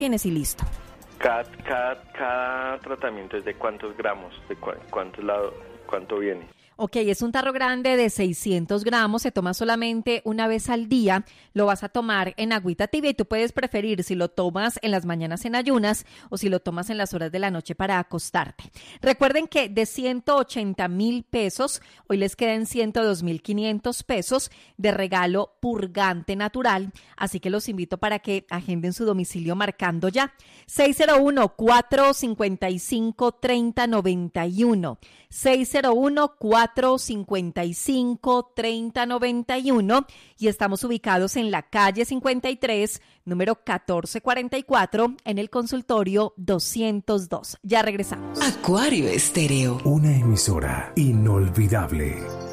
tienes y listo. Cada tratamiento es de cuántos gramos, de cuánto viene. Ok, es un tarro grande de 600 gramos, se toma solamente una vez al día, lo vas a tomar en agüita tibia y tú puedes preferir si lo tomas en las mañanas en ayunas o si lo tomas en las horas de la noche para acostarte. Recuerden que de 180,000 pesos, hoy les quedan 102,500 pesos de regalo purgante natural, así que los invito para que agenden su domicilio marcando ya 601-455-3091, 601-455-3091 y estamos ubicados en la calle 53, número 1444, en el consultorio 202. Ya regresamos. Acuario Estéreo. Una emisora inolvidable.